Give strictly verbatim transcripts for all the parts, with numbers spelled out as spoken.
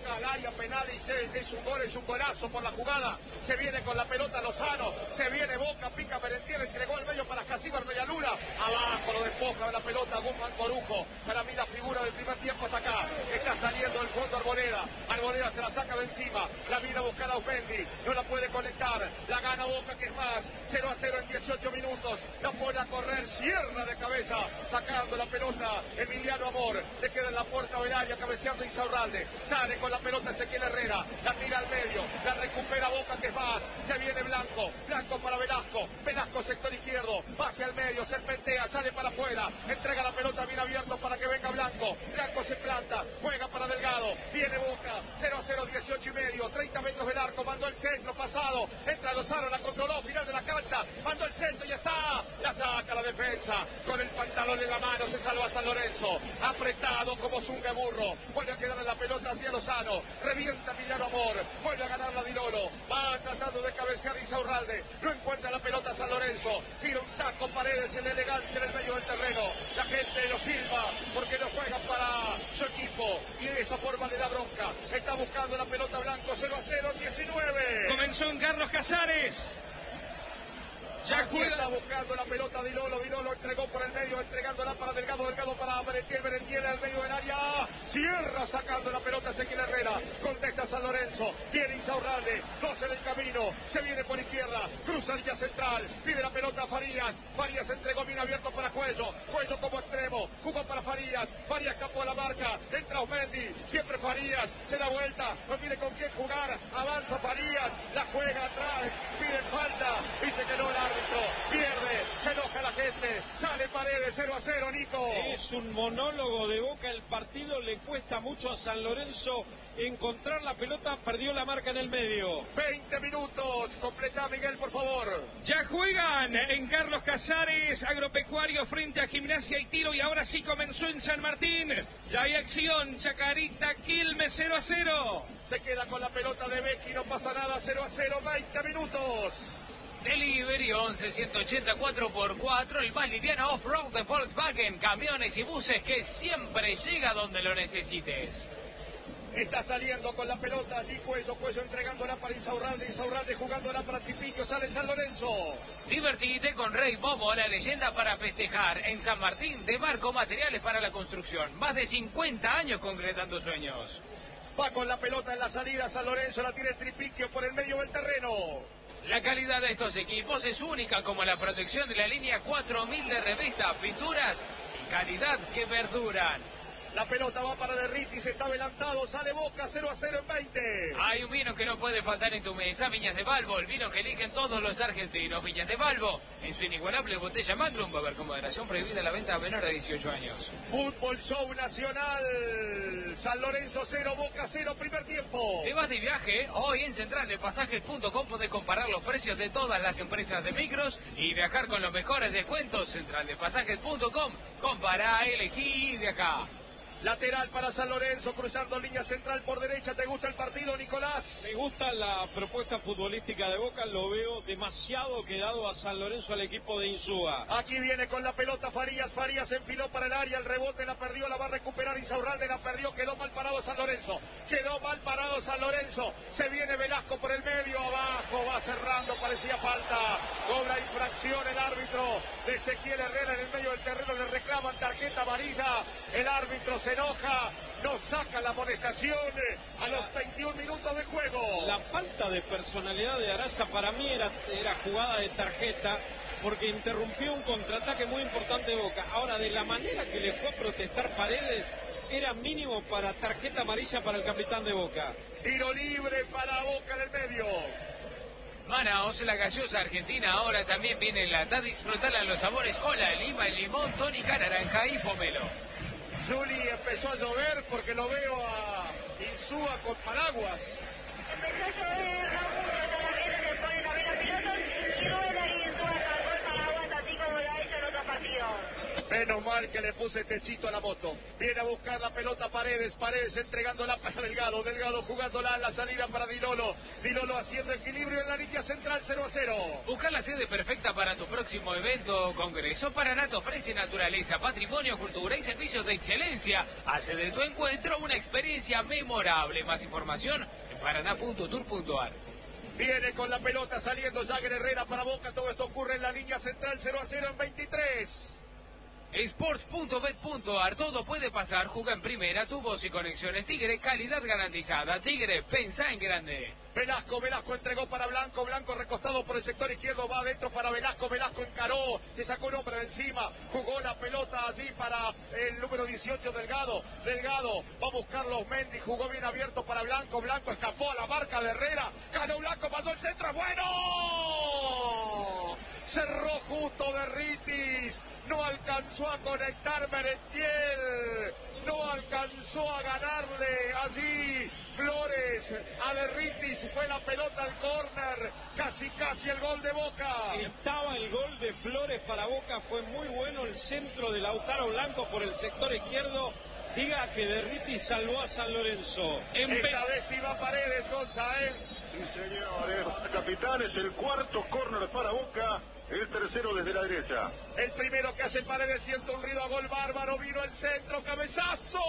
llega al área penal y se, es un gol, es un golazo por la jugada. Se viene con la pelota Lozano, se viene Boca, pica Merentiel, entregó al medio para Casíbar Medialuna. Abajo lo despoja de la pelota Guzmán Corujo. Para mí la figura del primer tiempo hasta acá. Está saliendo el fondo Arboleda. Arboleda se la saca de encima. La viene a buscar a Osmendi. No la puede conectar. La gana Boca, que es más. cero a cero en dieciocho minutos. La pone a correr. Cierra de cabeza. Sacando la pelota Emiliano Amor. Le queda en la puerta del área cabeceando Insaurralde. Sale con la pelota Ezequiel Herrera. La tira al medio. La recupera Boca, que es más. Se viene Blanco. Blanco para Velasco. Velasco sector izquierdo. Va hacia el medio. Serpentea. Sale para afuera. Entrega la pelota bien abierto para que venga Blanco. Blanco se planta. Juega para Delgado. Viene Boca. cero a cero, dieciocho y medio. treinta metros del arco. Mandó el centro pasado. Entra Lozano. La controló. Final de la cancha. Mandó el centro y está. La saca la defensa. Con el pantalón en la mano. Se salva San Lorenzo. Apretado como zunga burro. Vuelve a quedar en la pelota hacia Lozano. Revienta Emiliano Amor. Vuelve a ganar la Dilolo. Va tratando de cabecear Insaurralde. No encuentra la pelota San Lorenzo. Tira un taco Paredes en elegancia en el medio del terreno. La gente lo silba porque no juega para su equipo. Y de esa forma le da bronca. Está buscando la pelota Blanco. cero a cero, diecinueve. Comenzó en Carlos Casares. Ya juega. Está buscando la pelota Dilolo. Dilolo entregó por el medio, entregándola para Delgado. Delgado para Merentiel. Merentiel al medio del área. Cierra sacando la pelota Ezequiel Herrera. Contesta San Lorenzo. Viene Insaurralde. Dos en el camino. Se viene por izquierda. Cruza línea central. Pide la pelota a Farías. Farías entregó bien abierto para Cuello. Cuello como extremo. Jugó para Farías. Farías escapó a la marca. Entra Osmendi. Siempre Farías. Se da vuelta. No tiene con quién jugar. Avanza Farías. La juega atrás. Pide falta. Dice que no la árbitro, pierde, se enoja la gente, sale Paredes, cero a cero, Nico. Es un monólogo de Boca, el partido le cuesta mucho a San Lorenzo encontrar la pelota, perdió la marca en el medio. veinte minutos, completa Miguel, por favor. Ya juegan en Carlos Casares, Agropecuario frente a Gimnasia y Tiro, y ahora sí comenzó en San Martín. Ya hay acción, Chacarita, Quilmes, cero a cero. Se queda con la pelota de Becky, no pasa nada, cero a cero, veinte minutos. Delivery once ciento ochenta cuatro por cuatro, el más liviano off-road de Volkswagen, camiones y buses que siempre llega donde lo necesites. Está saliendo con la pelota allí Cuello, Cuello entregándola para Insaurralde, Insaurralde jugándola para Tripicchio, sale San Lorenzo. Divertite con Rey Bobo, la leyenda para festejar. En San Martín, de Barco Materiales para la Construcción. Más de cincuenta años concretando sueños. Va con la pelota en la salida San Lorenzo, la tiene Tripicchio por el medio del terreno. La calidad de estos equipos es única, como la protección de la línea cuatro mil de revista, pinturas y calidad que perduran. La pelota va para Derriti, se está adelantado, sale Boca, cero a cero en veinte. Hay un vino que no puede faltar en tu mesa, Viñas de Balbo, el vino que eligen todos los argentinos. Viñas de Balbo, en su inigualable botella Magnum, va a haber con moderación prohibida la venta a menor de dieciocho años. Fútbol Show Nacional, San Lorenzo cero, Boca cero, primer tiempo. ¿Te vas de viaje? Hoy en central de pasajes punto com podés comparar los precios de todas las empresas de micros y viajar con los mejores descuentos. central de pasajes punto com, compará, elegí y viajá. Lateral para San Lorenzo, cruzando línea central por derecha. ¿Te gusta el partido, Nicolás? Me gusta la propuesta futbolística de Boca, lo veo demasiado quedado a San Lorenzo al equipo de Insúa. Aquí viene con la pelota Farías, Farías enfiló para el área, el rebote la perdió, la va a recuperar Insaurralde, la perdió, quedó mal parado San Lorenzo, quedó mal parado San Lorenzo, se viene Velasco por el medio, abajo, va cerrando, parecía falta, cobra infracción el árbitro de Ezequiel Herrera en el medio del terreno, le reclaman tarjeta amarilla, el árbitro se enoja, no saca la amonestación a los veintiún minutos de juego. La falta de personalidad de Araza para mí era, era jugada de tarjeta, porque interrumpió un contraataque muy importante de Boca. Ahora, de la manera que le fue a protestar Paredes, era mínimo para tarjeta amarilla para el capitán de Boca. Tiro libre para Boca en el medio. Manaos, la gaseosa argentina, ahora también viene en lata. Disfrutarla en los sabores cola, lima, limón, tónica, naranja y pomelo. Juli, empezó a llover porque lo veo a Insúa con paraguas. Empezó a llover, Raúl, la gente se pone también a pilotos y luego ahí Insúa sacó el paraguas así como lo ha hecho en otros partidos. Menos mal que le puse techito a la moto. Viene a buscar la pelota Paredes. Paredes entregando la pasa a Delgado. Delgado jugándola en la salida para Dilolo. Dilolo haciendo equilibrio en la línea central, cero a cero. Buscar la sede perfecta para tu próximo evento o congreso. Paraná te ofrece naturaleza, patrimonio, cultura y servicios de excelencia. Hace de tu encuentro una experiencia memorable. Más información en paraná punto tour punto ar. Viene con la pelota saliendo Jagger Herrera para Boca. Todo esto ocurre en la línea central, cero a cero en veintitrés. Sports punto bet punto ar, todo puede pasar, juega en primera, tu voz y conexiones Tigre, calidad garantizada. Tigre, pensá en grande. Velasco, Velasco entregó para Blanco, Blanco recostado por el sector izquierdo, va adentro para Velasco, Velasco encaró, se sacó un hombre de encima, jugó la pelota allí para el número dieciocho Delgado, Delgado va a buscar los Mendy, jugó bien abierto para Blanco, Blanco escapó a la marca de Herrera, ganó Blanco, mandó el centro, bueno, cerró justo Derritis, no alcanzó a conectar Merentiel, no alcanzó a ganarle allí Flores a Derritis, fue la pelota al córner, casi casi el gol de Boca. Estaba el gol de Flores para Boca, fue muy bueno el centro de Lautaro Blanco por el sector izquierdo. Diga que Derritis salvó a San Lorenzo. Esta vez iba Paredes, González. Sí, señores, capitán, es el cuarto córner para Boca. El tercero desde la derecha. El primero que hace Paredes, siente un ruido a gol bárbaro, vino el centro, cabezazo.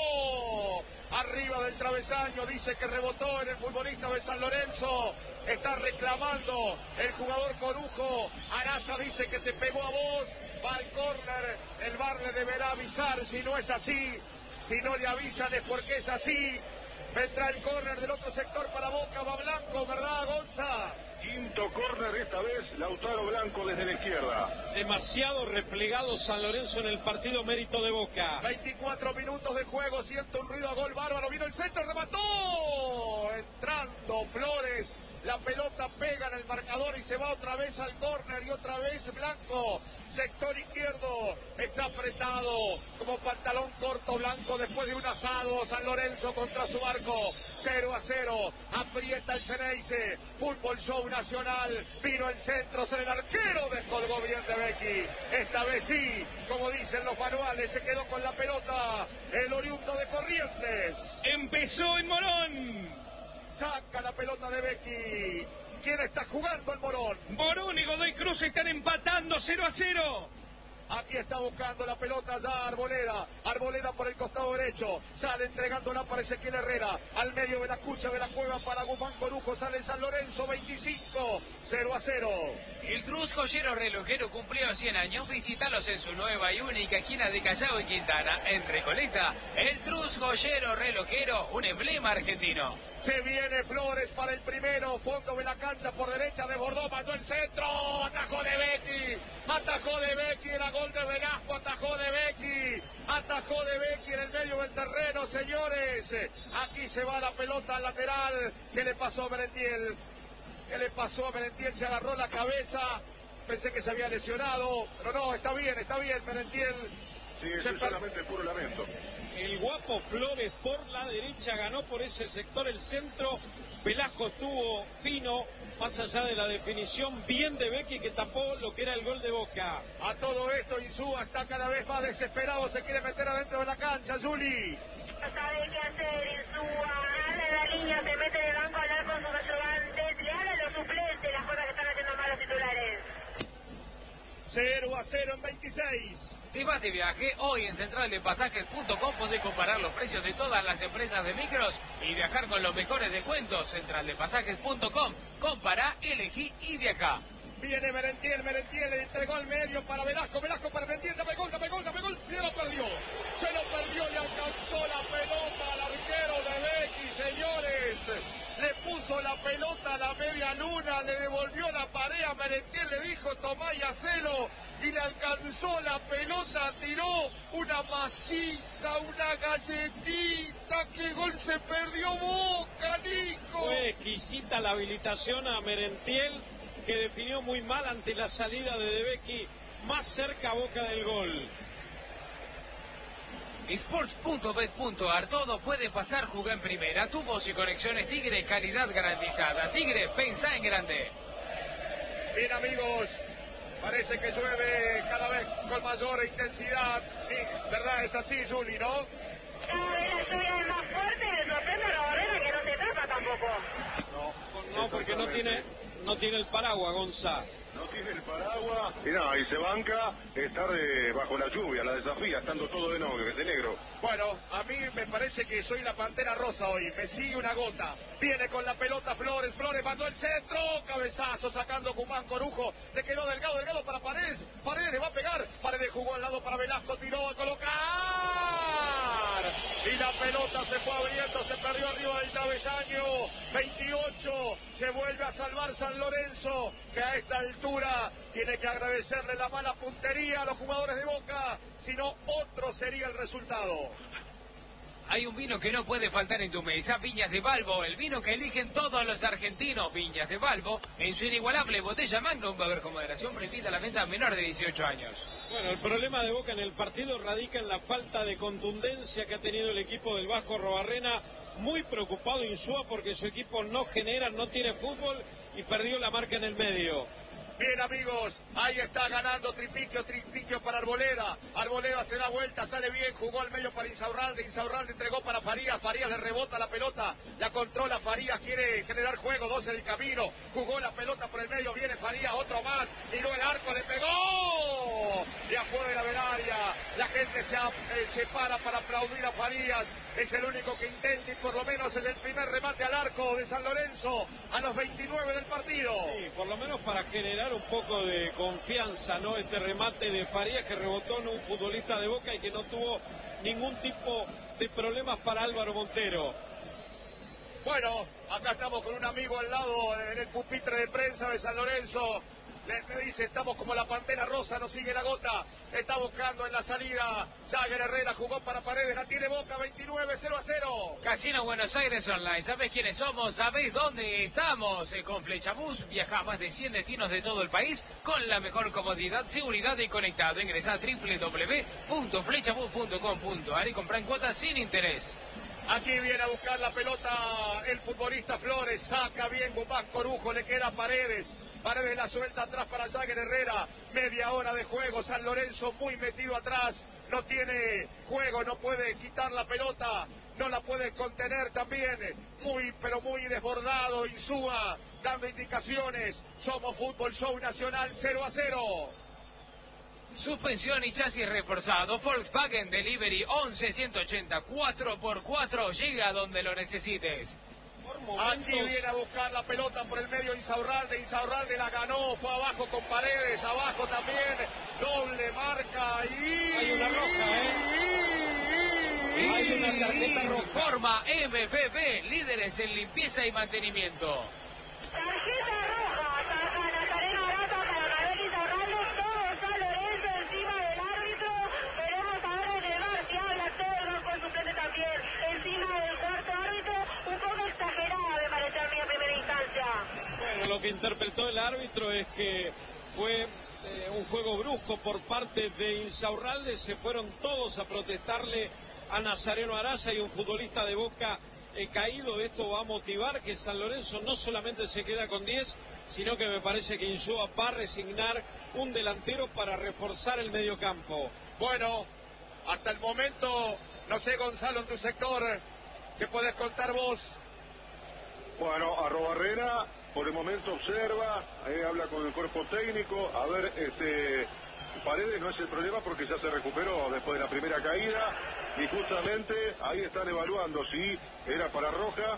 Arriba del travesaño, dice que rebotó en el futbolista de San Lorenzo. Está reclamando el jugador Corujo. Araza dice que te pegó a vos. Va al córner, el V A R le deberá avisar si no es así. Si no le avisan es porque es así. Vendrá el córner del otro sector para Boca, va Blanco, ¿verdad, Gonza? Quinto córner esta vez, Lautaro Blanco desde la izquierda. Demasiado replegado San Lorenzo en el partido, mérito de Boca. veinticuatro minutos de juego, siento un ruido a gol bárbaro, vino el centro, remató. Entrando Flores, la pelota pega en el marcador y se va otra vez al córner y otra vez Blanco. Sector izquierdo, está apretado como pantalón corto Blanco después de un asado. San Lorenzo contra su arco, cero a cero, aprieta el Ceneice, fútbol show nacional, vino el centro, se el arquero descolgó bien de Becky, esta vez sí, como dicen los manuales, se quedó con la pelota el oriundo de Corrientes. Empezó en Morón. Saca la pelota de Becky. ¿Quién está jugando el Morón? Morón y Godoy Cruz están empatando cero a cero. Aquí está buscando la pelota ya Arboleda. Arboleda por el costado derecho. Sale entregándola para Ezequiel Herrera. Al medio de la cucha de la cueva para Guzmán Corujo. Sale San Lorenzo veinticinco. cero a cero. El Trus Joyero Relojero cumplió cien años. Visítalos en su nueva y única esquina de Callao y Quintana. En Recoleta, el Trus Joyero Relojero, un emblema argentino. Se viene Flores para el primero. Fondo de la cancha por derecha. Desbordó, mandó el centro. Atajó de Becky. Atajó de Becky. Era gol de Velasco. Atajó de Becky. Atajó de Becky en el medio del terreno, señores. Aquí se va la pelota al lateral. ¿Qué le pasó a Merentiel? ¿Qué le pasó a Merentiel? Se agarró la cabeza. Pensé que se había lesionado. Pero no, está bien, está bien Merentiel. Sí, eso es solamente puro lamento. El guapo Flores por la derecha ganó por ese sector el centro. Velasco estuvo fino, más allá de la definición, bien de Becky que tapó lo que era el gol de Boca. A todo esto Insúa está cada vez más desesperado, se quiere meter adentro de la cancha, Juli. No sabe qué hacer, Insúa. Habla en la línea, se mete en el banco a hablar con sus ayudantes. Le habla a los suplentes, las cosas que están haciendo mal los titulares. cero a cero en veintiséis. Te vas de viaje, hoy en central de pasajes punto com podés comparar los precios de todas las empresas de micros y viajar con los mejores descuentos. central de pasajes punto com, compará, elegí y viajá. Viene Merentiel, Merentiel le entregó al medio para Velasco, Velasco para Merentiel, dame gol, dame gol, dame gol, se lo perdió, se lo perdió, le alcanzó la pelota al arquero de Becky, señores, le puso la pelota a la media luna, le devolvió la pared a Merentiel, le dijo tomá y hacelo, y le alcanzó la pelota, tiró una masita, una galletita, qué gol se perdió Boca, Nico. Fue exquisita la habilitación a Merentiel, que definió muy mal ante la salida de De Becky, más cerca a Boca del gol. Sports punto bet punto ar, todo puede pasar, juega en primera, tu voz y conexiones Tigre, calidad garantizada. Tigre, pensá en grande. Bien amigos, Parece que llueve cada vez con mayor intensidad. Y, ¿verdad? Es así, Juli, ¿no? Cada vez la lluvia es más fuerte y me sorprende a la barrera que no se tapa tampoco. No, no porque no tiene, no tiene el paraguas, Gonza. No tiene el paraguas y nada, y se banca estar de, bajo la lluvia, la desafía, estando todo de, no, de negro. Bueno, a mí me parece que soy la Pantera Rosa hoy, me sigue una gota. Viene con la pelota Flores, Flores mandó el centro, cabezazo sacando Cumán Corujo, le quedó Delgado, Delgado para Paredes, Paredes le va a pegar, Paredes jugó al lado para Velasco, tiró a colocar. Y la pelota se fue abriendo, se perdió arriba del travesaño. veintiocho, se vuelve a salvar San Lorenzo, que a esta altura tiene que agradecerle la mala puntería a los jugadores de Boca, si no otro sería el resultado. Hay un vino que no puede faltar en tu mesa, Viñas de Balbo, el vino que eligen todos los argentinos. Viñas de Balbo, en su inigualable botella Magnum, va a haber con moderación, prohibida la venta a menor de dieciocho años. Bueno, el problema de Boca en el partido radica en la falta de contundencia que ha tenido el equipo del Vasco Arrobarrena. Muy preocupado Insúa porque su equipo no genera, no tiene fútbol y perdió la marca en el medio. Bien, amigos, ahí está ganando Tripiquio, Tripiquio para Arboleda. Arboleda se da vuelta, sale bien, jugó al medio para Insaurralde. Insaurralde entregó para Farías. Farías le rebota la pelota, la controla Farías, quiere generar juego, dos en el camino. Jugó la pelota por el medio, viene Farías, otro más. Miró el arco, le pegó. Y afuera del área, la gente se, eh, se para para aplaudir a Farías. Es el único que intenta y por lo menos es el primer remate al arco de San Lorenzo a los veintinueve del partido. Sí, por lo menos para generar un poco de confianza, ¿no? Este remate de Farías que rebotó en un futbolista de Boca y que no tuvo ningún tipo de problemas para Álvaro Montero. Bueno, acá estamos con un amigo al lado en el pupitre de prensa de San Lorenzo. Le, le dice, estamos como la Pantera Rosa, nos sigue la gota. Está buscando en la salida. Jagger Herrera jugó para Paredes, la tiene Boca, veintinueve, cero a cero. Casino Buenos Aires Online, ¿sabés quiénes somos? ¿Sabés dónde estamos? Eh, con Flechabús viaja a más de cien destinos de todo el país con la mejor comodidad, seguridad y conectado. Ingresá a doble u doble u doble u punto flechabús punto com punto a r y comprá en cuotas sin interés. Aquí viene a buscar la pelota el futbolista Flores, saca bien Guzmán Corujo, le queda Paredes. Paredes la suelta atrás para Jagger Herrera, media hora de juego, San Lorenzo muy metido atrás, no tiene juego, no puede quitar la pelota, no la puede contener también, muy pero muy desbordado Insúa, dando indicaciones, somos Fútbol Show Nacional cero a cero. Suspensión y chasis reforzado, Volkswagen Delivery once ciento ochenta, cuatro por cuatro, llega donde lo necesites. Momentos... Aquí viene a buscar la pelota por el medio Insaurralde, Insaurralde la ganó, fue abajo con Paredes, abajo también, doble marca y... Hay una roja, ¿eh? Y... Hay una tarjeta roja. Informa M P P, líderes en limpieza y mantenimiento. Tarjeta roja, saca Nazareno Arata para Manuel Insaurralde, todo San Lorenzo encima del árbitro. Veremos ahora en el bar si habla todo el banco suplente también, encima del cuarto árbitro, un poco exagerada me pareció a mí en primera instancia. Bueno, lo que interpretó el árbitro es que fue eh, un juego brusco por parte de Insaurralde, se fueron todos a protestarle a Nazareno Araya y un futbolista de Boca eh, caído. Esto va a motivar que San Lorenzo no solamente se queda con diez, sino que me parece que Insúa va a resignar un delantero para reforzar el mediocampo. Bueno, hasta el momento, no sé Gonzalo en tu sector, ¿qué podés contar vos? Bueno, Arrobarrena por el momento observa, eh, habla con el cuerpo técnico, a ver, este Paredes no es el problema porque ya se recuperó después de la primera caída y justamente ahí están evaluando si era para roja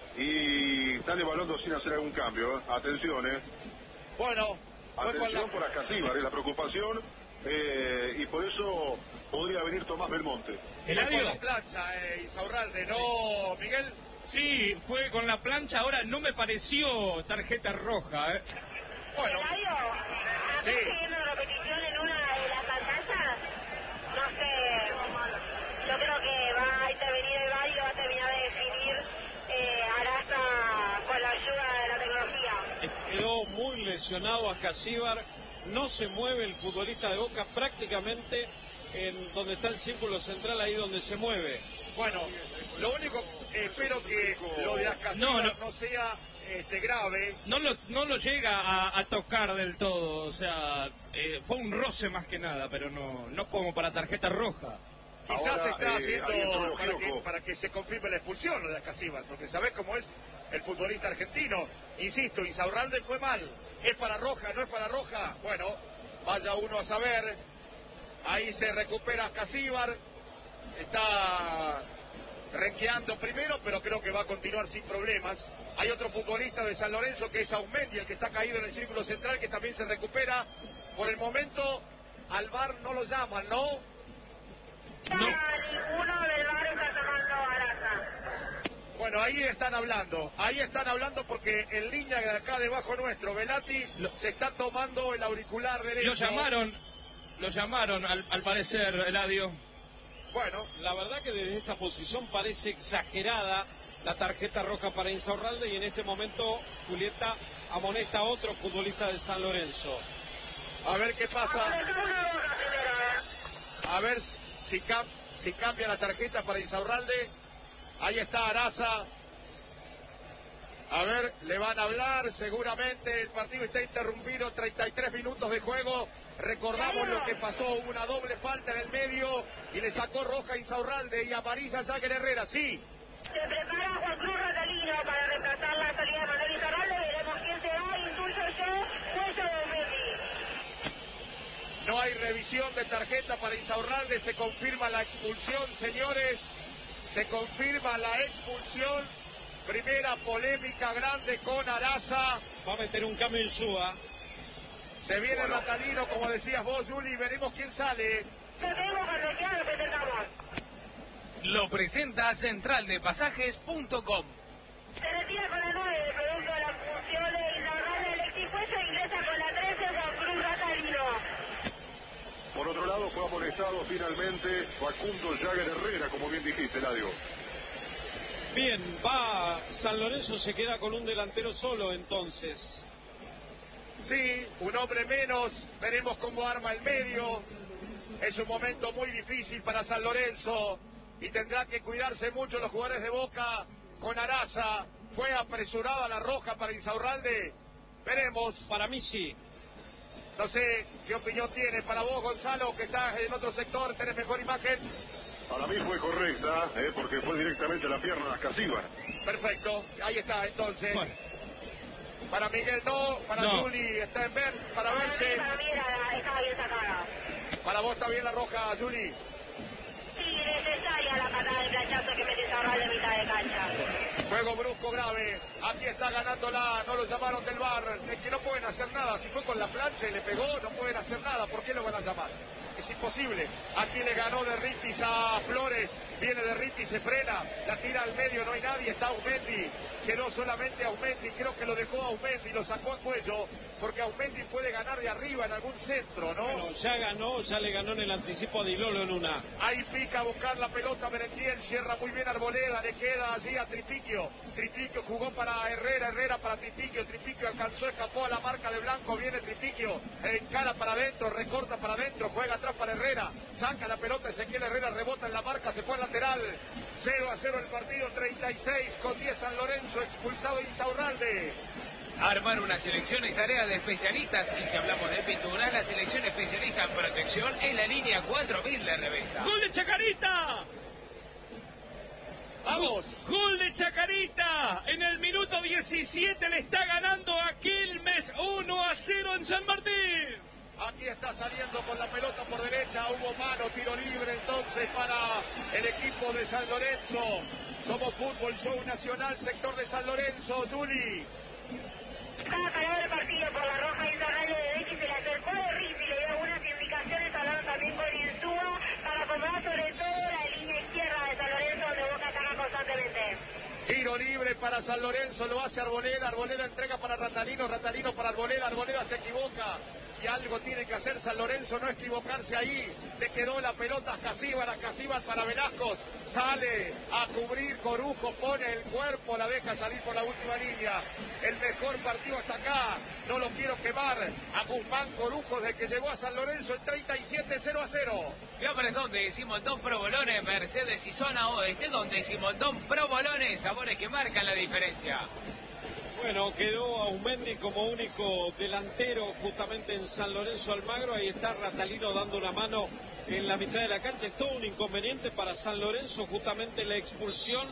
y están evaluando sin hacer algún cambio, ¿eh? Atención, eh. Bueno, fue con atención la... por Ascasíbar, es la preocupación, eh, y por eso podría venir Tomás Belmonte. fue con Eladio. la plancha, eh, Insaurralde, ¿no, Miguel? Sí, fue con la plancha, ahora no me pareció tarjeta roja, ¿eh? Bueno, Eladio, ¿a sí. mí siguiendo repetición en una de las pantallas? No sé, yo creo que va a intervenir el V A R y va a terminar de definir eh, Arasta con la ayuda de la tecnología. Quedó muy lesionado Ascasíbar, no se mueve el futbolista de Boca prácticamente en donde está el círculo central, ahí donde se mueve. Bueno, lo único, eh, espero que lo de Ascasíbar No, no, no. sea este, grave. No lo, no lo llega a, a tocar del todo, o sea, eh, fue un roce más que nada, pero no, no como para tarjeta roja. Quizás Ahora, se está eh, haciendo ahí entró para que, Gioco. para que se confirme la expulsión lo de Acasíbar, porque sabés cómo es el futbolista argentino. Insisto, Insaurralde fue mal. ¿Es para roja? ¿No es para roja? Bueno, vaya uno a saber. Ahí se recupera Acasíbar. Está renqueando primero, pero creo que va a continuar sin problemas. Hay otro futbolista de San Lorenzo que es Aumendi, el que está caído en el círculo central, que también se recupera. Por el momento, al V A R no lo llaman, ¿no? No. Ninguno del V A R está tomando Araza. Bueno, ahí están hablando, ahí están hablando porque en línea de acá debajo nuestro, Velati Lo- se está tomando el auricular derecho. Lo llamaron, lo llamaron al, al parecer, Eladio. Bueno, La verdad que desde esta posición parece exagerada la tarjeta roja para Insaurralde y en este momento Julieta amonesta a otro futbolista de San Lorenzo. a ver qué pasa, Amonestar una roja primero, ¿eh? a ver si, cam- si cambia la tarjeta para Insaurralde. Ahí está Araza. A ver, le van a hablar, seguramente el partido está interrumpido, treinta y tres minutos de juego. Recordamos lo que pasó, hubo una doble falta en el medio y le sacó roja a Insaurralde y amarilla a Jagger Herrera, sí. Se prepara Juan Cruz Ratalino para reemplazar la salida de Manuel Insaurralde. Veremos quién se va. Intuyo yo, juez de Mendy. No hay revisión de tarjeta para Insaurralde, se confirma la expulsión, señores. Se confirma la expulsión. Primera polémica grande con Araza. Va a meter un cambio en Súa. Se viene Ratalino, como decías vos, Juli. Veremos quién sale. Lo tengo cuando ya lo presentamos. Lo presenta central de pasajes punto com. Se retira con la nueve, producto de la función de Insaurralde. Alexis Cuello ingresa con la trece, Juan Cruz Ratalino. Por otro lado, fue amonestado finalmente Facundo Jagger Herrera, como bien dijiste, Eladio. Bien, va San Lorenzo, se queda con un delantero solo entonces. Sí, un hombre menos. Veremos cómo arma el medio. Es un momento muy difícil para San Lorenzo y tendrán que cuidarse mucho los jugadores de Boca con Araza. Fue apresurada la roja para Insaurralde. Veremos. Para mí sí. No sé qué opinión tienes para vos, Gonzalo, que estás en otro sector, tenés mejor imagen. Para mí fue correcta, eh, porque fue directamente a la pierna de Acasíbar. Perfecto, ahí está entonces. Bueno. Para Miguel no, para No. Juli está en ver, para Para mí, verse. para mí era- estaba bien sacada. Para vos está bien la roja, Juli. Sí, necesaria la patada de planchazo que mete Insaurralde de mitad de cancha. Juego brusco grave. Aquí está ganándola. No lo llamaron del V A R. Es que no pueden hacer nada. Si fue con la plancha y le pegó, no pueden hacer nada. ¿Por qué lo van a llamar? Es imposible. Aquí le ganó de Rittis a Flores. Viene de Rittis, se frena. La tira al medio, no hay nadie. Está Aumendi. Quedó solamente Aumendi. Creo que lo dejó Aumendi. Lo sacó a cuello. Porque Aumendi puede ganar de arriba en algún centro, ¿no? Bueno, ya ganó, ya le ganó en el anticipo a Di Lolo en una. Ahí pica a buscar la pelota Merentiel, cierra muy bien Arboleda, le queda allí a Tripiquio. Tripiquio jugó para Herrera, Herrera para Tripiquio, Tripiquio alcanzó, escapó a la marca de Blanco, viene Tripiquio, encara para adentro, recorta para adentro, juega atrás para Herrera, saca la pelota, Ezequiel Herrera rebota en la marca, se fue al lateral. cero a cero el partido, treinta y seis con diez San Lorenzo, expulsado Insaurralde. Armar una selección es tarea de especialistas y si hablamos de pintura, la selección especialista en protección es la línea cuatro mil de Reventa. ¡Gol de Chacarita! Vamos. ¡Gol de Chacarita! En el minuto diecisiete le está ganando a Quilmes uno a cero en San Martín. Aquí está saliendo con la pelota por derecha, hubo mano, tiro libre entonces para el equipo de San Lorenzo. Somos Fútbol Show Nacional, sector de San Lorenzo, Juli. Estaba parado el partido por la roja Insaurralde de X, se le acercó a Riff y le dio algunas indicaciones, hablando también con Insúa, para acomodar sobre todo la línea izquierda de San Lorenzo, donde Boca ataca constantemente. Tiro libre para San Lorenzo, lo hace Arboleda, Arboleda entrega para Ratalino, Ratalino para Arboleda, Arboleda se equivoca. Y algo tiene que hacer San Lorenzo, no equivocarse ahí. Le quedó la pelota a Casíbar, a Casíbar para Velascos. Sale a cubrir Corujo, pone el cuerpo, la deja salir por la última línea. El mejor partido hasta acá, no lo quiero quemar. A Guzmán Corujo desde que llegó a San Lorenzo en treinta y siete, cero a cero. Fiambres donde Simondón Provolones, Mercedes y Zona Oeste, donde Simondón Provolones, sabores que marcan la diferencia. Bueno, quedó Aumendi como único delantero justamente en San Lorenzo Almagro. Ahí está Ratalino dando una mano en la mitad de la cancha. Es todo un inconveniente para San Lorenzo, justamente la expulsión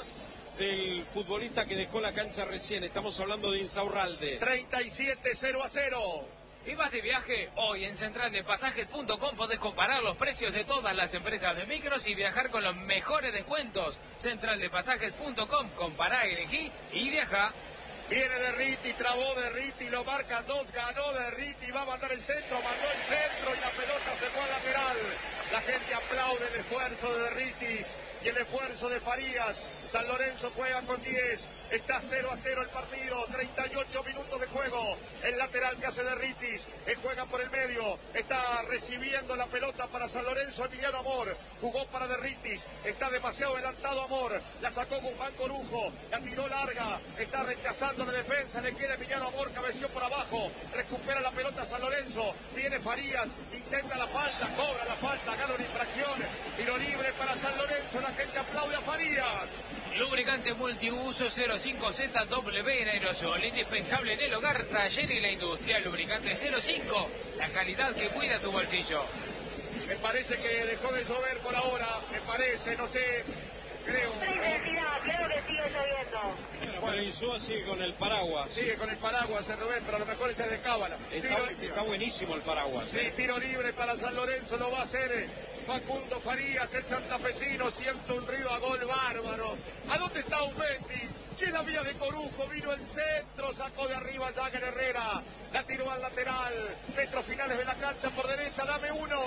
del futbolista que dejó la cancha recién. Estamos hablando de Insaurralde. treinta y siete, cero a cero. ¿Te vas de viaje? Hoy en central de pasajes punto com podés comparar los precios de todas las empresas de micros y viajar con los mejores descuentos. central de pasajes punto com, compará, elegí y viaja. Viene Derriti, trabó Derriti, lo marcan dos, ganó Derriti, va a mandar el centro, mandó el centro y la pelota se fue al lateral. La gente aplaude el esfuerzo de Derritis y el esfuerzo de Farías. San Lorenzo juega con diez, está cero a cero el partido, treinta y ocho minutos de juego. El lateral que hace Derritis, él juega por el medio, está recibiendo la pelota para San Lorenzo, Emiliano Amor, jugó para Derritis, está demasiado adelantado Amor, la sacó Guzmán Corujo, la tiró larga, está rechazando la defensa, le queda Emiliano Amor, cabeció por abajo, recupera la pelota San Lorenzo, viene Farías, intenta la falta, cobra la falta, gana una infracción, tiro libre para San Lorenzo, la gente aplaude a Farías. Lubricante multiuso cero cinco Z W en aerosol, indispensable en el hogar, taller y la industria. Lubricante cero cinco, la calidad que cuida tu bolsillo. Me parece que dejó de llover por ahora, me parece, no sé, creo. Intensidad, creo que sigue lloviendo. Bueno, Insúa sigue con el paraguas. Sigue con el paraguas, el Rubén, pero a lo mejor ese es de cábala. Está, Tiro- está buenísimo el paraguas. Sí, tiro libre para San Lorenzo, lo va a hacer Facundo Farías, el santafesino, siente un río a gol bárbaro. ¿A dónde está Aumendi? ¿Quién la vía de Corujo? Vino el centro, sacó de arriba Jagger Herrera, la tiró al lateral, metros finales de la cancha por derecha, dame uno.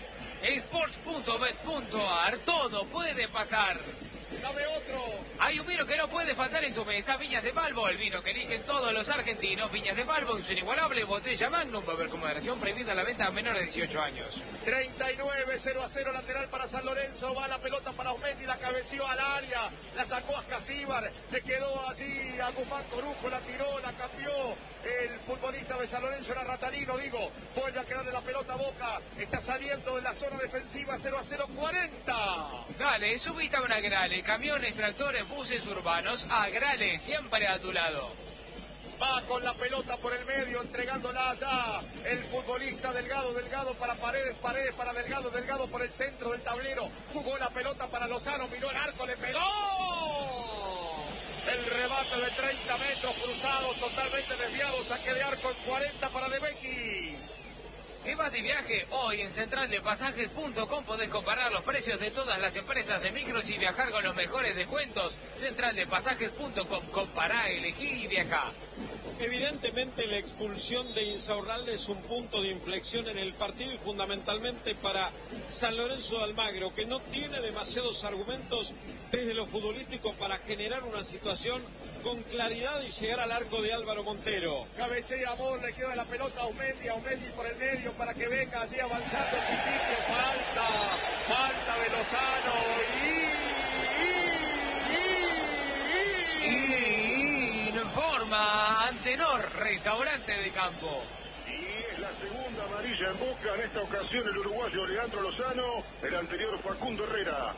Sports punto bet punto ar, todo puede pasar. Dame otro. Hay un vino que no puede faltar en tu mesa, Viñas de Balbo, el vino que eligen todos los argentinos. Viñas de Balbo en su inigualable botella Magnum, va a haber con moderación, prohibida la venta a menores de dieciocho años. treinta y nueve, cero a cero, lateral para San Lorenzo, va la pelota para Aumendi, la cabeció al área, la sacó a Ascasíbar, le quedó allí a Guzmán Corujo, la tiró, la cambió, el futbolista de San Lorenzo era Ratalino, digo, vuelve a quedarle la pelota a Boca, está saliendo de la zona defensiva, cero a cero, cuarenta. Dale, subite a una Grale, camiones, tractores, buses urbanos, a Grale, siempre a tu lado. Va con la pelota por el medio, entregándola allá el futbolista Delgado, Delgado para Paredes, Paredes para Delgado, Delgado por el centro del tablero, jugó la pelota para Lozano, miró el arco, le pegó. El rebate de treinta metros cruzados, totalmente desviado, saque de arco en cuarenta para De Becchi. ¿Qué vas de viaje? Hoy en central de pasajes punto com podés comparar los precios de todas las empresas de micros y viajar con los mejores descuentos. central de pasajes punto com, compará, elegí y viaja. Evidentemente la expulsión de Insaurralde es un punto de inflexión en el partido y fundamentalmente para San Lorenzo de Almagro, que no tiene demasiados argumentos desde lo futbolístico para generar una situación con claridad y llegar al arco de Álvaro Montero. Cabecea Amor, le queda la pelota a Aumendi, Aumendi por el medio para que venga así avanzando el Pitique, falta, falta de Lozano y... y, y, y... Informa Antenor, restaurante de campo. Y es la segunda amarilla en Boca, en esta ocasión el uruguayo Leandro Lozano, el anterior Facundo Herrera.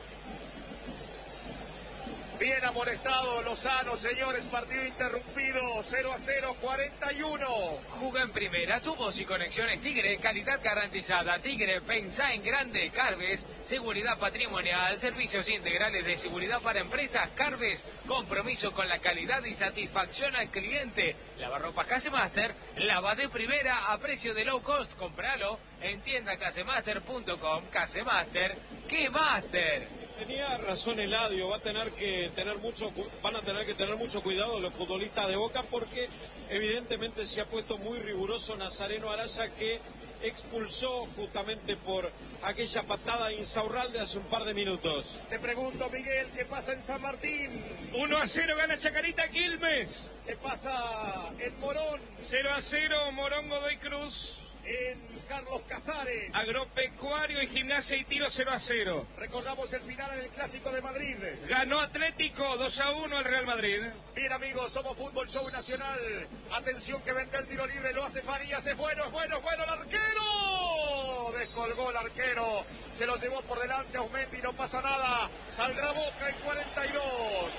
Bien amonestado Lozano, señores, partido interrumpido, cero a cero, cuarenta y uno. Juga en primera, tu voz y conexiones Tigre, calidad garantizada. Tigre, pensá en grande. Carves, seguridad patrimonial, servicios integrales de seguridad para empresas. Carves, compromiso con la calidad y satisfacción al cliente. Lavarropas Casemaster, lava de primera a precio de low cost. Compralo en tienda casemaster punto com. Casemaster, ¡qué master! Tenía razón Eladio, va a tener que tener mucho, van a tener que tener mucho cuidado los futbolistas de Boca porque evidentemente se ha puesto muy riguroso Nazareno Araya, que expulsó justamente por aquella patada Insaurralde hace un par de minutos. Te pregunto, Miguel, ¿qué pasa en San Martín? uno a cero gana Chacarita Quilmes. ¿Qué pasa en Morón? cero a cero Morón Godoy Cruz. En Carlos Casares. Agropecuario y Gimnasia y Tiro cero a cero. Recordamos el final en el Clásico de Madrid. Ganó Atlético dos a uno el Real Madrid. Bien, amigos, somos Fútbol Show Nacional. Atención que venga el tiro libre, lo hace Farías, es bueno, es bueno, es bueno el arquero. Descolgó el arquero, se lo llevó por delante a Aumendi, no pasa nada. Saldrá Boca en cuarenta y dos.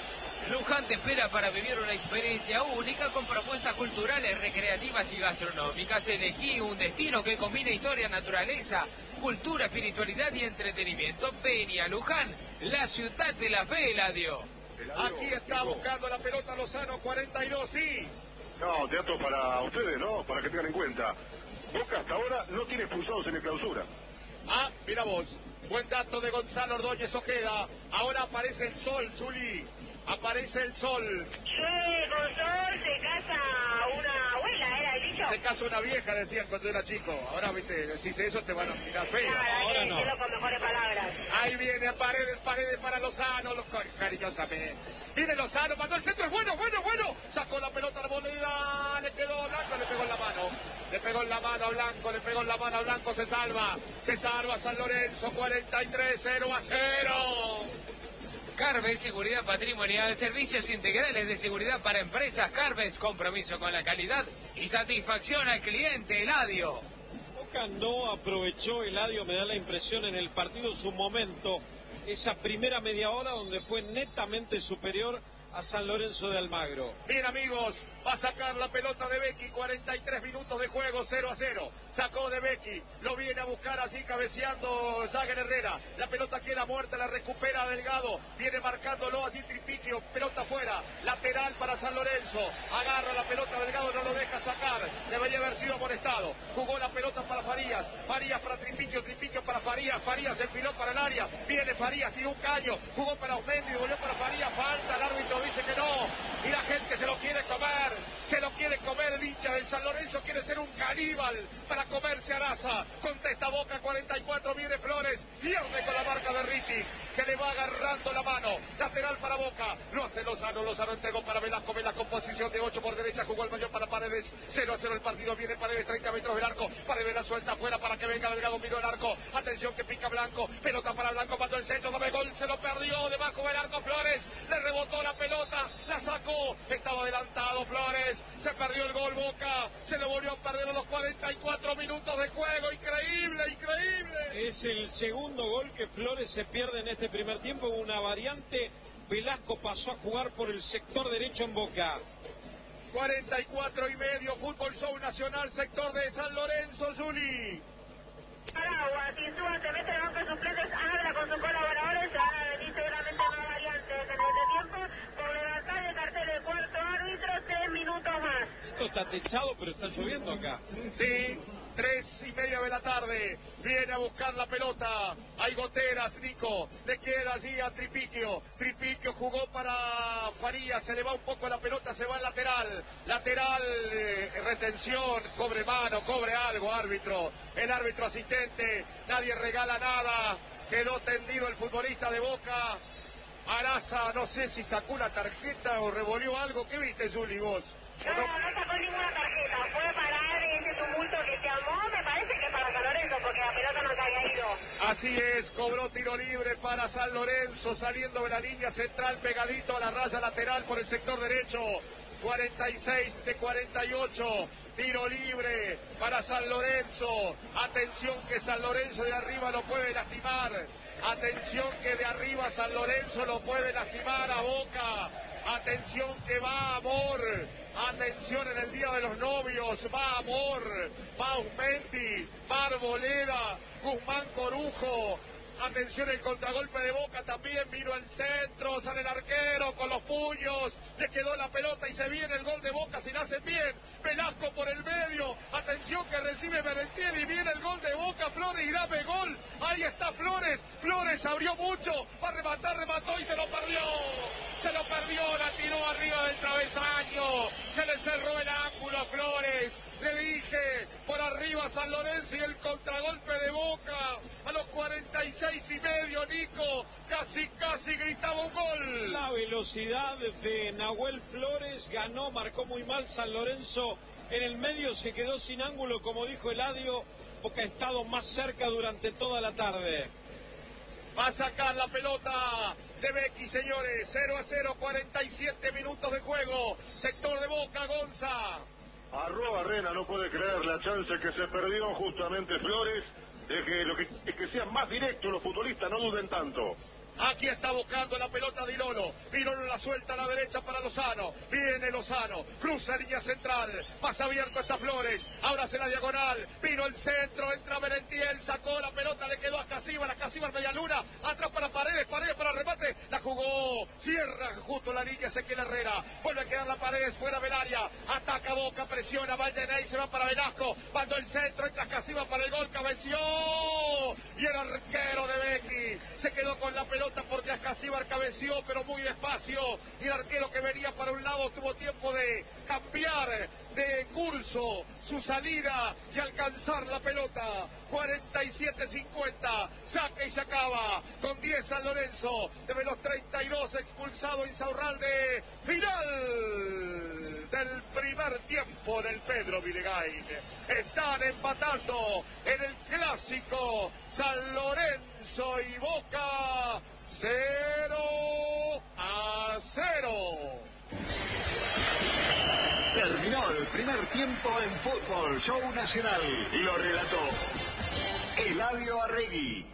Luján te espera para vivir una experiencia única con propuestas culturales, recreativas y gastronómicas. Elegí un destino que combina historia, naturaleza, cultura, espiritualidad y entretenimiento. Ven a Luján, la ciudad de la fe, Eladio. Aquí está buscando la pelota Lozano, cuarenta y dos, sí. No, teatro para ustedes, ¿no? Para que tengan en cuenta. Boca hasta ahora no tiene expulsados en la clausura. Ah, mira vos. Buen dato de Gonzalo Ordóñez Ojeda. Ahora aparece el sol, Zuli. Aparece el sol. Llueve con sol, se casa una abuela, ¿era el dicho? Se casa una vieja, decían cuando era chico. Ahora, viste, decís eso, te van a mirar feo. Nada, ahora hay que no. decirlo con mejores palabras. Ahí viene a Paredes, Paredes para Lozano, los cariñosamente. Viene Lozano, mandó el centro, es bueno, bueno, bueno. Sacó la pelota a la moneda, le quedó a Blanco, le pegó en la mano. Le pegó en la mano a Blanco, le pegó en la mano a Blanco, se salva. Se salva San Lorenzo, cuarenta y tres, cero a cero. Carves, seguridad patrimonial, servicios integrales de seguridad para empresas. Carves, compromiso con la calidad y satisfacción al cliente, Eladio. Boca no aprovechó, Eladio, me da la impresión, en el partido su momento, esa primera media hora donde fue netamente superior a San Lorenzo de Almagro. Bien, amigos, va a sacar la pelota de Becky, cuarenta y tres minutos de juego, cero a cero. Sacó de Becky, lo viene a buscar así cabeceando Jagger Herrera. La pelota queda muerta, la recupera Delgado. Viene marcándolo así Tripiquio, pelota fuera. Lateral para San Lorenzo. Agarra la pelota Delgado, no lo deja sacar. Debería haber sido molestado. Jugó la pelota para Farías. Farías para Tripiquio, Tripiquio para Farías. Farías se enfiló para el área. Viene Farías, tiró un caño. Jugó para Osmendi, volvió para Farías. Falta, el árbitro dice que no. Y la gente se lo quiere comer. Se lo quiere comer el hincha del San Lorenzo. Quiere ser un caníbal para comerse a Araza. Contesta Boca, cuarenta y cuatro, viene Flores. Pierde con la marca de Ritis, que le va agarrando la mano. Lateral para Boca. Lo hace Lozano. Lozano entregó para Velasco. Velasco en posición de ocho por derecha. Jugó el mayor para Paredes. cero a cero el partido. Viene Paredes, treinta metros del arco. Paredes la suelta afuera para que venga Delgado. Miró el arco. Atención que pica Blanco. Pelota para Blanco. Mandó el centro. Dame gol. Se lo perdió. Debajo del arco Flores. Le rebotó la pelota. La sacó. Estaba adelantado Flores. Se perdió el gol Boca. Se lo volvió a perder a los cuarenta y cuatro minutos de juego. Increíble, increíble. Es el segundo gol que Flores se pierde en este primer tiempo. Una variante. Velasco pasó a jugar por el sector derecho en Boca. cuarenta y cuatro y medio. Fútbol Show Nacional, sector de San Lorenzo, Zuli. Aragua, sin duda se mete en el banco de suplentes, habla con sus colaboradores, se van a venir seguramente más variantes en este tiempo, por levantar el cartel del cuarto árbitro, seis minutos más. Esto está techado, pero está lloviendo acá. Sí, tres y media de la tarde. Viene a buscar la pelota. Hay goteras, Nico. Le queda allí a Tripiquio. Tripiquio jugó para Farías. Se le va un poco la pelota, se va al lateral. Lateral, eh, retención, cobre mano, cobre algo, árbitro. El árbitro asistente. Nadie regala nada. Quedó tendido el futbolista de Boca. Araza, no sé si sacó una tarjeta o revolvió algo. ¿Qué viste, Zuli, vos? No, no, no sacó ninguna tarjeta, fue parar ese tumulto que se armó, me parece que para San Lorenzo, porque la pelota no se había ido. Así es, cobró tiro libre para San Lorenzo, saliendo de la línea central, pegadito a la raya lateral por el sector derecho. cuarenta y seis de cuarenta y ocho, tiro libre para San Lorenzo. Atención que San Lorenzo de arriba lo puede lastimar. Atención que de arriba San Lorenzo lo puede lastimar a Boca. Atención que va Amor. Atención en el día de los novios. Va Amor. Va Usmendi. Va Arboleda. Guzmán Corujo. Atención el contragolpe de Boca también. Vino al centro. Sale el arquero con los puños. Le quedó la pelota y se viene el gol de Boca si lo hacen bien. Velasco por el medio. Atención que recibe Merentiel y viene el gol de Boca. Flores y dame gol. Ahí está Flores. Flores abrió mucho. Va a rematar, remató y se lo perdió. Se lo perdió, la tiró arriba del travesaño. Se le cerró el ángulo a Flores. Le dije, por arriba San Lorenzo y el contragolpe de Boca. A los cuarenta y seis y medio, Nico. Casi, casi gritaba un gol. La velocidad de Nahuel Flores ganó, marcó muy mal San Lorenzo. En el medio se quedó sin ángulo, como dijo Eladio. Boca ha estado más cerca durante toda la tarde. Va a sacar la pelota de Becky, señores. cero a cero, cuarenta y siete minutos de juego. Sector de Boca, Gonza. Arroba Arena no puede creer la chance que se perdió justamente Flores de que lo que, es que sean más directos los futbolistas, no duden tanto. Aquí está buscando la pelota Di Lolo. Di Lolo la suelta a la derecha para Lozano. Viene Lozano. Cruza línea central. Más abierto está Flores. Ahora hace la diagonal. Vino el centro. Entra Merentiel. Sacó la pelota. Le quedó a Casíbar. A Casíbar media luna. Atrás para Paredes. Paredes para remate. La jugó. Cierra justo la línea Ezequiel Herrera. Vuelve a quedar la Paredes fuera del área. Ataca Boca. Presiona. Valdenay. Se va para Velasco. Mandó el centro. Entra Casíbar para el gol. Cabeció. Y el arquero de Becky se quedó con la pelota porque Ascasíbar cabeció, pero muy despacio, y el arquero que venía para un lado tuvo tiempo de cambiar de curso su salida y alcanzar la pelota. cuarenta y siete cincuenta, saca y se acaba con diez San Lorenzo, de los treinta y dos expulsado Insaurralde. Final del primer tiempo del Pedro Villegain. Están empatando en el clásico San Lorenzo y Boca. Cero a cero. Terminó el primer tiempo en Fútbol Show Nacional. Lo relató Eladio Arregui.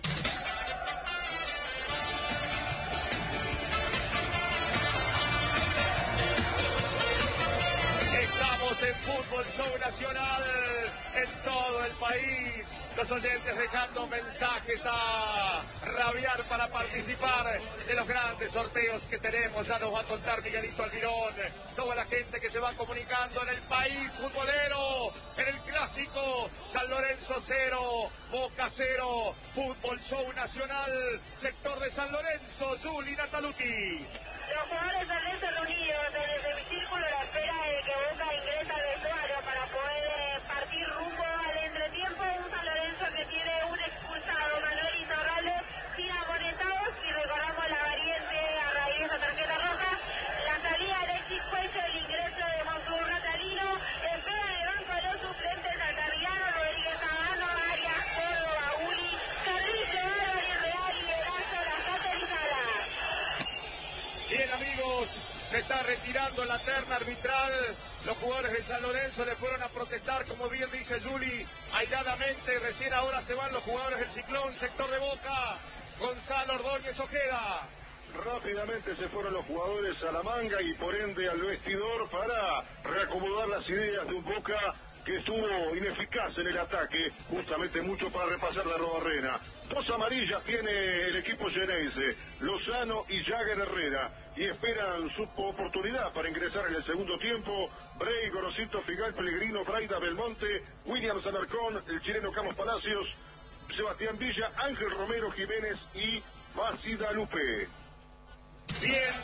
Estamos en Fútbol Show Nacional en todo el país. Los oyentes dejando mensajes a rabiar para participar de los grandes sorteos que tenemos. Ya nos va a contar Miguelito Almirón. Toda la gente que se va comunicando en el país futbolero. En el clásico San Lorenzo cero, Boca cero. Fútbol Show Nacional, sector de San Lorenzo. Juli Nataluti. Los jugadores San Lorenzo reunidos en el semicírculo a la espera de que Boca ingresa al vestuario para poder partir rumbo al entretiempo. Un San Lorenzo que tiene un expulsado, Manuel Insaurralde, sin amonestados, y recordamos la variante a raíz de esa tarjeta roja. La salida de Alexis Cuello, el ingreso de Montur Natalino, espera en el banco de los suplentes Altamirano, Rodríguez Sabano, Arias, Córdoba, Uli, Carrillo, Álvarez Real y Erazo, Las Casas y Salas. Bien, amigos, se está retirando la terna arbitral. Los jugadores de San Lorenzo le fueron a protestar, como bien dice Juli, aisladamente. Recién ahora se van los jugadores del Ciclón, sector de Boca. Gonzalo Ordóñez Ojeda. Rápidamente se fueron los jugadores a la manga y por ende al vestidor para reacomodar las ideas de un Boca que estuvo ineficaz en el ataque, justamente mucho para repasar la Arrobarrena. Dos amarillas tiene el equipo Geneise, Lozano y Jagger Herrera, y esperan su oportunidad para ingresar en el segundo tiempo. Bray, Gorosito, Figal, Pellegrino, Braida, Belmonte, Williams Alarcón, el chileno Carlos Palacios, Sebastián Villa, Ángel Romero Jiménez y Macida Lupe. Bien.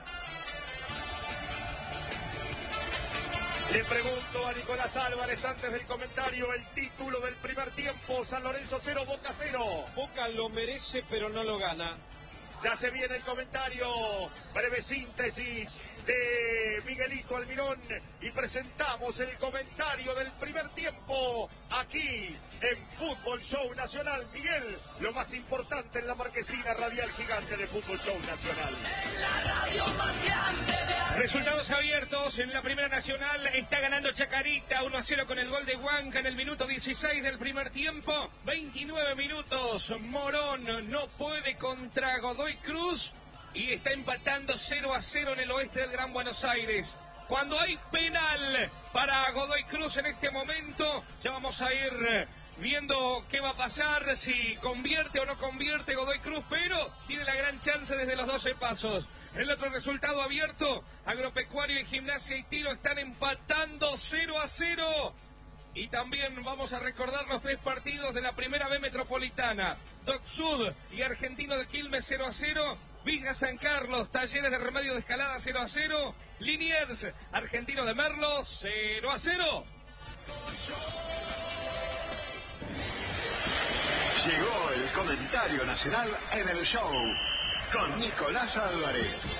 Le pregunto a Nicolás Álvarez antes del comentario el título del primer tiempo. San Lorenzo cero, Boca cero. Boca lo merece pero no lo gana. Ya se viene el comentario, breve síntesis de Miguelito Almirón y presentamos el comentario del primer tiempo aquí en Fútbol Show Nacional. Miguel, lo más importante en la marquesina radial gigante de Fútbol Show Nacional. Resultados abiertos en la Primera Nacional. Está ganando Chacarita uno a cero con el gol de Huanca en el minuto dieciséis del primer tiempo. veintinueve minutos. Morón no puede contra Godoy Cruz y está empatando cero a cero en el oeste del Gran Buenos Aires. Cuando hay penal para Godoy Cruz en este momento, ya vamos a ir viendo qué va a pasar, si convierte o no convierte Godoy Cruz, pero tiene la gran chance desde los doce pasos. El otro resultado abierto, Agropecuario y Gimnasia y Tiro están empatando cero a cero. Y también vamos a recordar los tres partidos de la Primera B Metropolitana. Doc Sud y Argentino de Quilmes cero a cero. Villa San Carlos, Talleres de Remedio de Escalada cero a cero. Liniers, Argentino de Merlo cero a cero. Llegó el comentario nacional en el show con Nicolás Álvarez.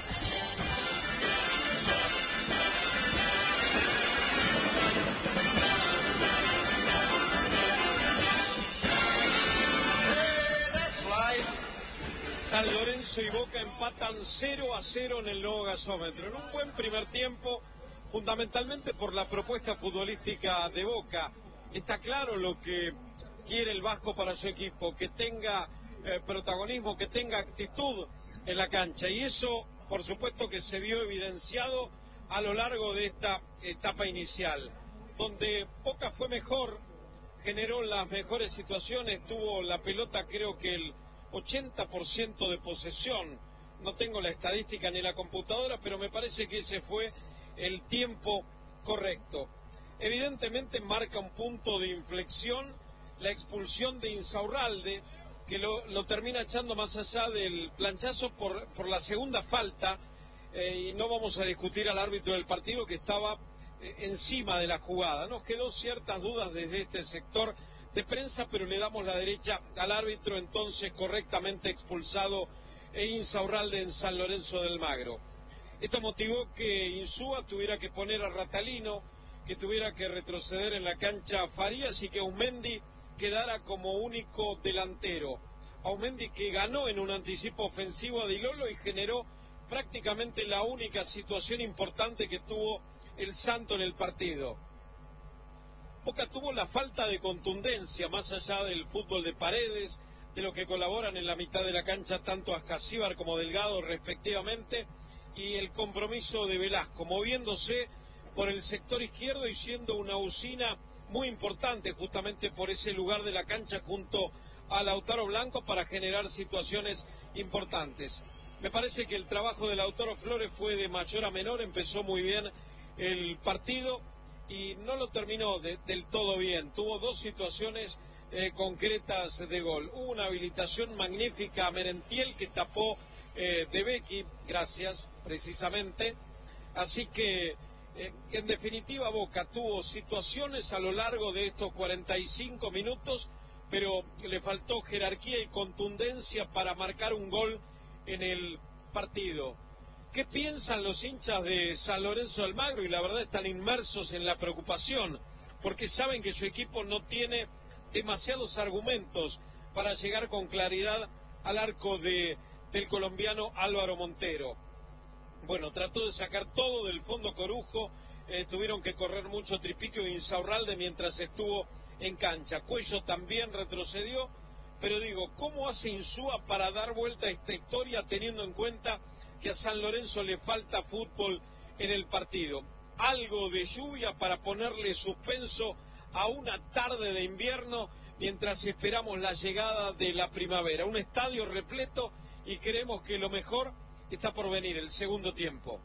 San Lorenzo y Boca empatan cero a cero en el nuevo gasómetro. En un buen primer tiempo, fundamentalmente por la propuesta futbolística de Boca. Está claro lo que quiere el Vasco para su equipo, que tenga eh, protagonismo, que tenga actitud, en la cancha. Y eso, por supuesto, que se vio evidenciado a lo largo de esta etapa inicial, donde Boca fue mejor, generó las mejores situaciones, tuvo la pelota creo que el ochenta por ciento de posesión. No tengo la estadística ni la computadora, pero me parece que ese fue el tiempo correcto. Evidentemente marca un punto de inflexión la expulsión de Insaurralde, que lo, lo termina echando más allá del planchazo por, por la segunda falta, eh, y no vamos a discutir al árbitro del partido que estaba eh, encima de la jugada. Nos quedó ciertas dudas desde este sector de prensa, pero le damos la derecha al árbitro, entonces correctamente expulsado e Insaurralde en San Lorenzo del Magro. Esto motivó que Insúa tuviera que poner a Ratalino, que tuviera que retroceder en la cancha Farías y que Aumendi quedara como único delantero. Aumendi que ganó en un anticipo ofensivo a Di Lolo y generó prácticamente la única situación importante que tuvo el Santo en el partido. Boca tuvo la falta de contundencia, más allá del fútbol de Paredes, de lo que colaboran en la mitad de la cancha tanto Ascasíbar como Delgado respectivamente, y el compromiso de Velasco, moviéndose por el sector izquierdo y siendo una usina muy importante justamente por ese lugar de la cancha junto a Lautaro Blanco para generar situaciones importantes. Me parece que el trabajo de Lautaro Flores fue de mayor a menor, empezó muy bien el partido y no lo terminó de, del todo bien. Tuvo dos situaciones eh, concretas de gol. Hubo una habilitación magnífica a Merentiel que tapó eh, De Becchi, gracias precisamente. Así que Eh, en definitiva, Boca tuvo situaciones a lo largo de estos cuarenta y cinco minutos, pero le faltó jerarquía y contundencia para marcar un gol en el partido. ¿Qué piensan los hinchas de San Lorenzo del Magro? Y la verdad están inmersos en la preocupación, porque saben que su equipo no tiene demasiados argumentos para llegar con claridad al arco de, del colombiano Álvaro Montero. Bueno, trató de sacar todo del fondo Corujo, eh, tuvieron que correr mucho Tripiquio e Insaurralde mientras estuvo en cancha. Cuello también retrocedió, pero digo, ¿cómo hace Insúa para dar vuelta a esta historia teniendo en cuenta que a San Lorenzo le falta fútbol en el partido? Algo de lluvia para ponerle suspenso a una tarde de invierno mientras esperamos la llegada de la primavera. Un estadio repleto y creemos que lo mejor está por venir, el segundo tiempo.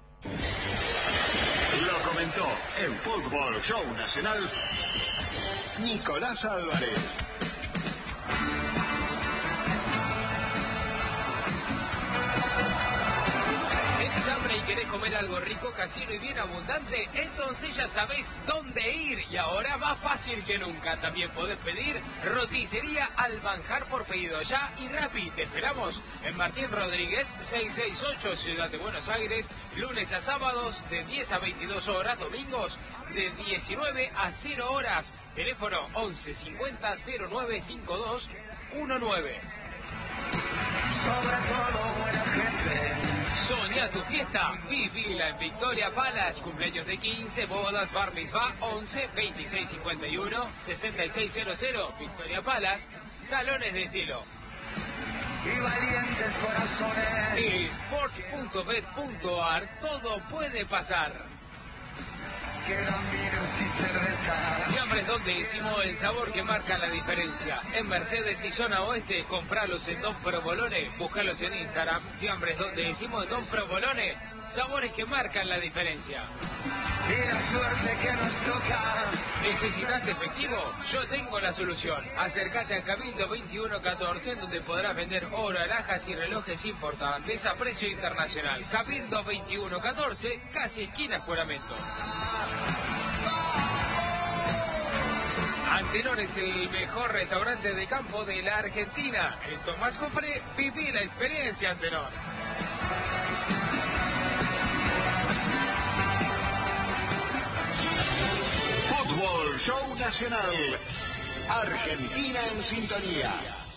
Lo comentó en Fútbol Show Nacional Nicolás Álvarez. ¿Tenés hambre y querés comer algo rico, casero y bien abundante? Entonces ya sabés dónde ir. Y ahora más fácil que nunca. También podés pedir roticería Almanjar por pedido ya y Rappi. Te esperamos en Martín Rodríguez seiscientos sesenta y ocho, Ciudad de Buenos Aires, lunes a sábados de diez a veintidós horas, domingos de diecinueve a cero horas. Teléfono once cincuenta cero nueve cincuenta y dos diecinueve. Sobre todo buena gente. Soñá tu fiesta, vivila en Victoria Palace, cumpleaños de quince, bodas, bar mitzvah, once, veintiséis cincuenta y uno, sesenta y seis cero cero, Victoria Palace, salones de estilo. Y valientes corazones. Sport punto bet punto ar, todo puede pasar. Vinos y cerveza. Fiambres Don Décimo, el sabor que marca la diferencia. En Mercedes y zona oeste, compralos en Don Provolone, búscalos en Instagram. Fiambres Don Décimo, Don Provolone, sabores que marcan la diferencia. Y la suerte que nos toca. ¿Necesitas efectivo? Yo tengo la solución. Acércate a Cabildo veintiuno catorce, en donde podrás vender oro, alhajas y relojes importantes a precio internacional. Cabildo veintiuno catorce, casi esquina Juramento. Antenor es el mejor restaurante de campo de la Argentina. En Tomás Cofre, viví la experiencia, Antenor. Fútbol Show Nacional. Argentina en sintonía.